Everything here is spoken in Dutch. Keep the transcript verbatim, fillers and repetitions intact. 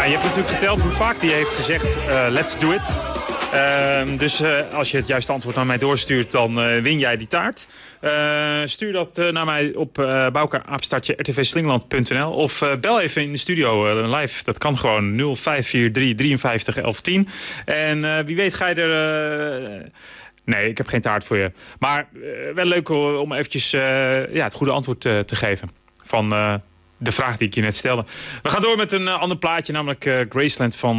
je hebt natuurlijk geteld hoe vaak die heeft gezegd, uh, let's do it. Uh, dus uh, als je het juiste antwoord naar mij doorstuurt, dan uh, win jij die taart. Uh, stuur dat uh, naar mij op uh, bouke apenstaarttje r t v slingland punt n l of uh, bel even in de studio uh, live. Dat kan gewoon nul vijf vier drie drieënvijftig elf tien. En uh, wie weet ga je er... Uh, nee, ik heb geen taart voor je. Maar uh, wel leuk om eventjes uh, ja, het goede antwoord uh, te geven van uh, de vraag die ik je net stelde. We gaan door met een uh, ander plaatje, namelijk uh, Graceland van